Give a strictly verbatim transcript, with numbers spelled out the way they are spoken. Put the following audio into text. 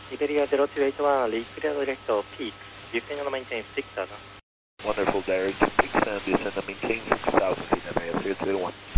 Iberia zero two eight one, lead clear direct of peak. Descend and maintain six thousand. Wonderful, direct to peaks and descend and maintain six thousand feet, F A S three two one.